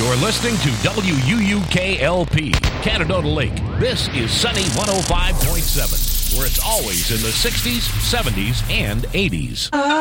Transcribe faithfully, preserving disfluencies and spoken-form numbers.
You're listening to W U U K L P, Canadota Lake. This is Sunny one oh five point seven, where it's always in the sixties, seventies, and eighties.